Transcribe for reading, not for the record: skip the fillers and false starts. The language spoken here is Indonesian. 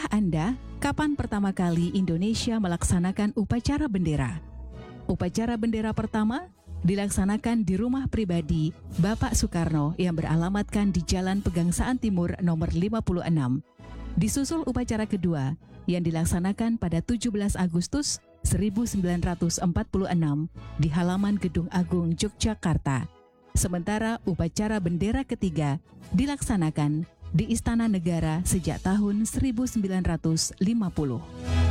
Anda, kapan pertama kali Indonesia melaksanakan upacara bendera? Upacara bendera pertama dilaksanakan di rumah pribadi Bapak Soekarno yang beralamatkan di Jalan Pegangsaan Timur nomor 56. Disusul upacara kedua yang dilaksanakan pada 17 Agustus 1946 di halaman Gedung Agung Yogyakarta. Sementara upacara bendera ketiga dilaksanakan di Istana Negara sejak tahun 1950.